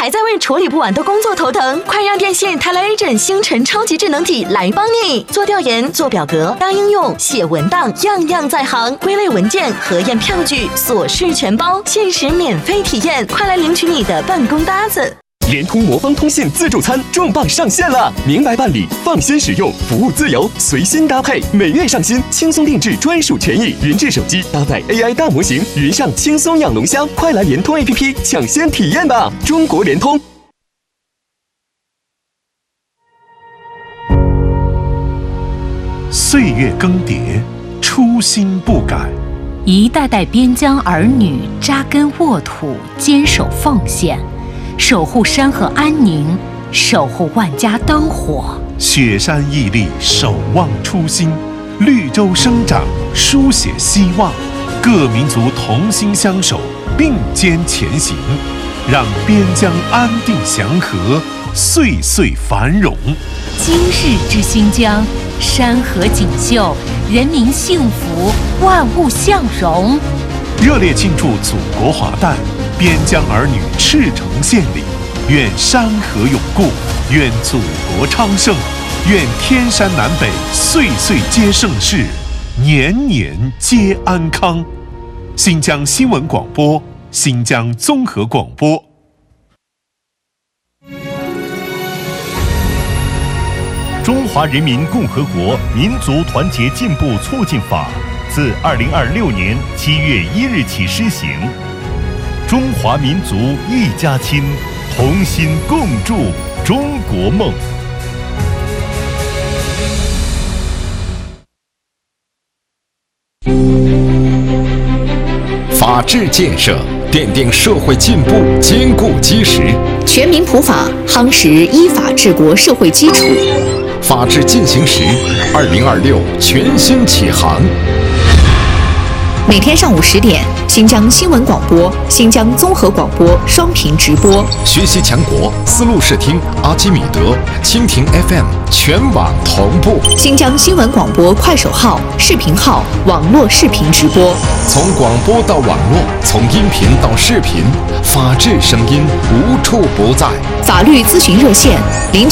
还在为处理不完的工作头疼？快让电信泰来 Agent 星辰超级智能体来帮你！做调研、做表格、搭应用、写文档，样样在行。归类文件、核验票据，琐事全包，限时免费体验，快来领取你的办公搭子！ 联通魔方通信自助餐重磅上线了，明白办理，放心使用，服务自由，随心搭配，每月上新，轻松定制专属权益，云智手机搭载 AI 大模型，云上轻松养龙箱，快来联通 APP 抢先体验吧！中国联通。 岁月更迭，初心不改， 一代代边疆儿女扎根沃土，坚守奉献。守护山河安宁，守护万家灯火。 雪山屹立，守望初心；绿洲生长，书写希望。各民族同心相守，并肩前行，让边疆安定祥和，岁岁繁荣。 今日之新疆，山河锦绣，人民幸福，万物向荣。 热烈庆祝祖国华诞，边疆儿女赤诚献礼，愿山河永固，愿祖国昌盛，愿天山南北岁岁皆盛世，年年皆安康。新疆新闻广播，新疆综合广播。 中华人民共和国民族团结进步促进法自2026年7月1日起施行。中华民族一家亲，同心共筑中国梦。 法治建设奠定社会进步坚固基石， 全民普法夯实依法治国社会基础。 法治进行时，2026全新启航。 每天上午10点，新疆新闻广播、新疆综合广播双频直播。 学习强国，丝路视听、阿基米德、蜻蜓 FM 全网同步。 新疆新闻广播快手号、视频号、网络视频直播。 从广播到网络，从音频到视频，法治声音无处不在。 法律咨询热线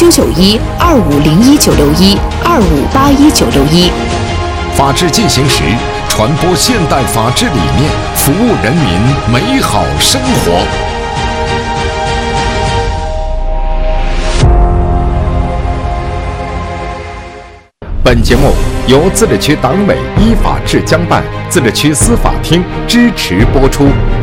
：2991-2501-961-2581-961。 法治进行时，传播现代法治理念，服务人民美好生活。本节目由自治区党委依法治疆办、自治区司法厅支持播出。